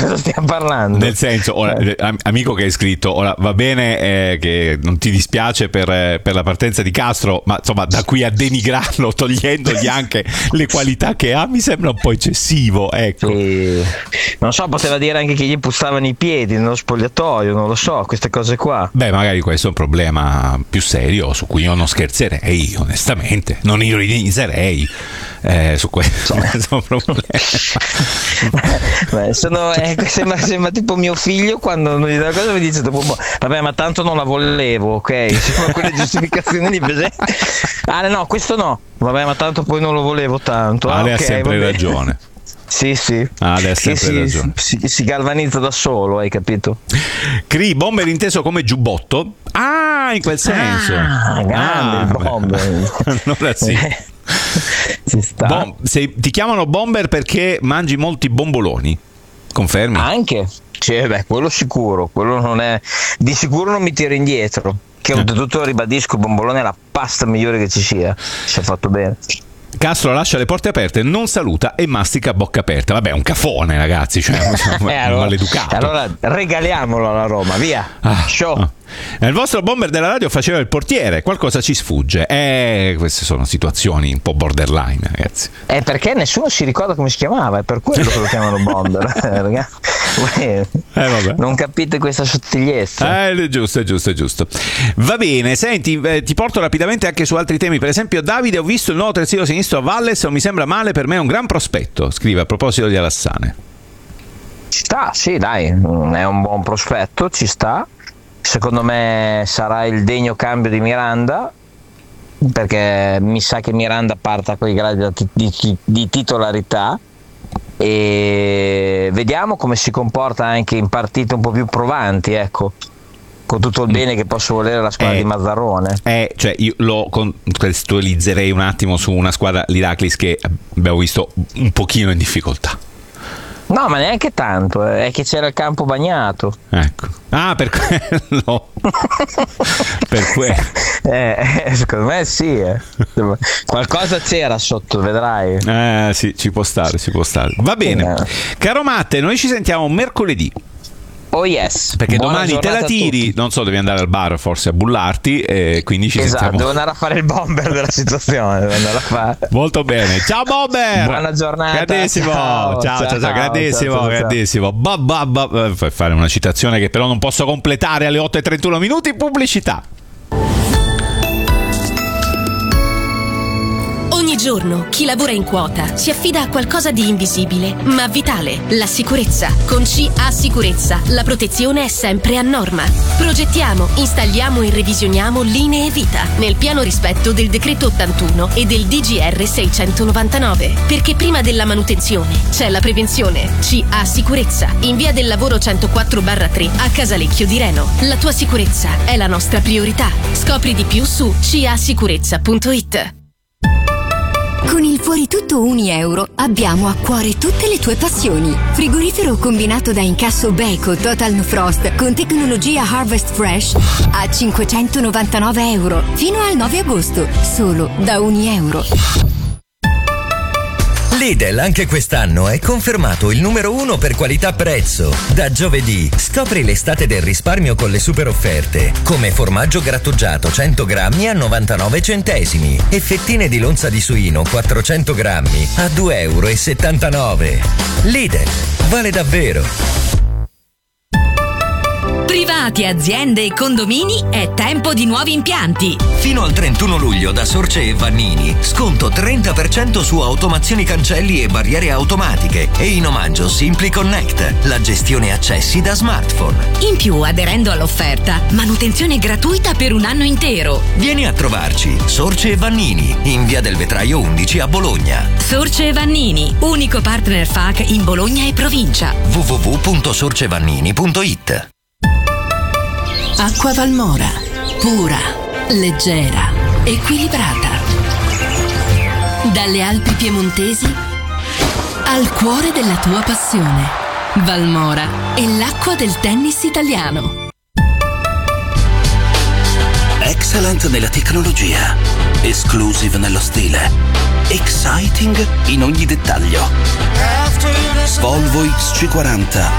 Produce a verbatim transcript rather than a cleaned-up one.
cosa stiamo parlando? Nel senso, ora, eh. amico che hai scritto, ora va bene eh, che non ti dispiace per, eh, per la partenza di Castro, ma insomma da qui a denigrarlo togliendogli anche le qualità che ha mi sembra un po' eccessivo, ecco. Sì. Non so, poteva dire anche che gli puzzavano i piedi nello spogliatoio, non lo so, queste cose qua. Beh, magari questo è un problema più serio su cui io non scherzerei, onestamente, non ironizzerei eh, su questo, questo problema. Beh, sono, eh, sembra, sembra tipo mio figlio quando non gli dà la cosa mi dice dopo, vabbè, ma tanto non la volevo, ok? Sono quelle giustificazioni di ah no, questo no, vabbè, ma tanto poi non lo volevo tanto. Ale ah, ha okay, sempre vabbè. ragione. Sì, sì. Ah, ha sempre si, ragione. Si, si galvanizza da solo, hai capito? Cree, bomber inteso come giubbotto? Ah, in quel senso. Ah, grande ah, il bomber. Allora sì. Ci sta. Bom, se ti chiamano bomber perché mangi molti bomboloni, confermi? Anche? Cioè, beh, quello sicuro, quello non è. Di sicuro non mi tiro indietro. Che oltretutto ribadisco, il bombolone è la pasta migliore che ci sia. Si è fatto bene. Castro lascia le porte aperte, non saluta e mastica a bocca aperta. Vabbè, è un cafone, ragazzi, cioè un eh, allora, maleducato. Allora regaliamolo alla Roma, via. Ah, Show. Ah. Il vostro bomber della radio faceva il portiere, qualcosa ci sfugge. Eh, queste sono situazioni un po' borderline, ragazzi. È perché nessuno si ricorda come si chiamava, è per quello che lo chiamano bomber. eh, vabbè. Non capite questa sottigliezza. Eh, è giusto, è giusto, è giusto. Va bene, senti, eh, ti porto rapidamente anche su altri temi. Per esempio, Davide, ho visto il nuovo terzino sinistro a Valles, non mi sembra male, per me è un gran prospetto, scrive a proposito di Alassane. Ci sta, sì, dai, è un buon prospetto, ci sta. Secondo me sarà il degno cambio di Miranda, perché mi sa che Miranda parta con i gradi di, di, di titolarità, e vediamo come si comporta anche in partite un po' più provanti, ecco, con tutto il bene che posso volere la squadra eh, di Mazzarrone. Eh, cioè io lo contestualizzerei un attimo su una squadra, l'Iraklis, che abbiamo visto un pochino in difficoltà. No, ma neanche tanto, è che c'era il campo bagnato. Ecco. Ah, per quello. per quello. Eh, eh, secondo me sì. Eh. Qualcosa c'era sotto, vedrai. Eh, sì, ci può stare, ci può stare. Va bene. Eh. Caro Matte, noi ci sentiamo mercoledì. Oh yes. Perché Buona domani te la tiri, non so, devi andare al bar forse a bullarti, e quindi ci esatto, sentiamo. Devo andare a fare il bomber della situazione, devo andare a fare. Molto bene. Ciao bomber. Buona giornata. Grandissimo. Ciao, ciao, ciao, ciao, ciao. grandissimo, ciao, ciao, grandissimo. Ba, ba, ba. Fai fare una citazione che però non posso completare alle otto e trentuno minuti, pubblicità. Ogni giorno chi lavora in quota si affida a qualcosa di invisibile ma vitale, la sicurezza. Con C A Sicurezza la protezione è sempre a norma. Progettiamo, installiamo e revisioniamo linee vita nel pieno rispetto del decreto ottantuno e del D G R seicentonovantanove, perché prima della manutenzione c'è la prevenzione. C A Sicurezza in via del lavoro centoquattro barra tre a Casalecchio di Reno. La tua sicurezza è la nostra priorità. Scopri di più su c a sicurezza punto i t. Con il Fuori Tutto Uni Euro abbiamo a cuore tutte le tue passioni. Frigorifero combinato da incasso Beko Total No Frost con tecnologia Harvest Fresh a cinquecentonovantanove euro fino al nove agosto, solo da Uni Euro. Lidl anche quest'anno è confermato il numero uno per qualità-prezzo. Da giovedì scopri l'estate del risparmio con le super offerte, come formaggio grattugiato cento grammi a novantanove centesimi e fettine di lonza di suino quattrocento grammi a due euro e settantanove. Lidl, vale davvero. Privati, aziende e condomini, è tempo di nuovi impianti. Fino al trentuno luglio da Sorce e Vannini, sconto trenta per cento su automazioni cancelli e barriere automatiche e in omaggio Simply Connect, la gestione accessi da smartphone. In più, aderendo all'offerta, manutenzione gratuita per un anno intero. Vieni a trovarci, Sorce e Vannini, in via del Vetraio undici a Bologna. Sorce e Vannini, unico partner F A C in Bologna e provincia. w w w punto sorcevannini punto i t. Acqua Valmora, pura, leggera, equilibrata. Dalle Alpi piemontesi al cuore della tua passione. Valmora è l'acqua del tennis italiano. Excellent nella tecnologia, exclusive nello stile, exciting in ogni dettaglio. Volvo X C quaranta